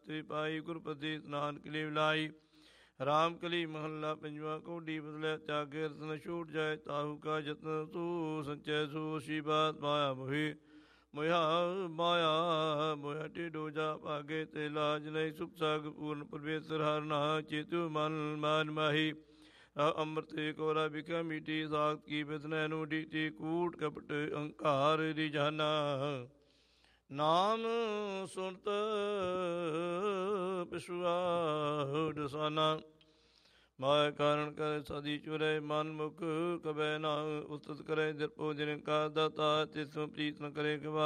ਤੇ ਪਾਈ ਗੁਰਪਤੀ ਨਾਨਕ ਲਈ ਲਾਈ। ਰਾਮ ਕਲੀ ਮਹੱਲਾ ਪੰਜਵਾ। ਕੌਡੀ ਬਦਲੇ ਤਿਆਗੇ ਰਤਨ ਛੂਟ ਜਾਏ ਤਾਹੂ ਕਾ ਜਤਨ ਤੂੰ ਸੰਚੈ ਸੂਸ਼ੀ ਬਾਤ ਮਾਇਆ ਮੋਹੀ ਮਾਇਆ ਟੇਡੋ ਜਾ ਭਾਗੇ ਤੇ ਲਾਜ ਨਹੀਂ ਸੁਖ ਸਾਗ ਪੂਰਨ ਪਰਮੇਸ਼ਰ ਹਰ ਨਾ ਚੇਤੂ ਮਨ ਮਾਹੀ। ਅੰਮ੍ਰਿਤ ਕੋਰਾ ਬਿਖਾ ਮੀਟੀ ਸਾਖਤ ਕੀ ਬਿਤਨੈ ਨੂੰ ਡੀਟੀ ਕੂਟ ਕਪਟ ਅਹੰਕਾਰ ਰਿਜਾਨਾ। ਨਾਮ ਸੁਣਤ ਪਿਛੁਆ ਦਸਾਨਾ ਮਾਇਆ ਕਾਰਨ ਕਰੇ ਸਦੀ ਚੁਰੇ ਮਨ ਮੁਖ ਕਬੈ ਨਾ ਉਸਤਤ ਕਰੇ ਨਿਰਭਉ ਨਿਰੰਕਾਰ ਦਾਤਾ ਤਿਸ ਪ੍ਰੀਤ ਨ ਕਰੇ